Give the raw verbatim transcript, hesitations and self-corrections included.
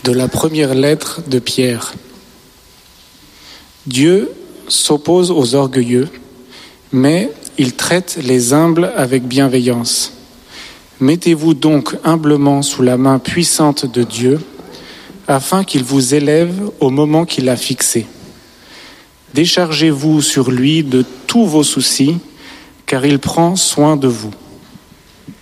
De la première lettre de Pierre. Dieu s'oppose aux orgueilleux, mais il traite les humbles avec bienveillance. Mettez-vous donc humblement sous la main puissante de Dieu, afin qu'il vous élève au moment qu'il a fixé. Déchargez-vous sur lui de tous vos soucis, car il prend soin de vous.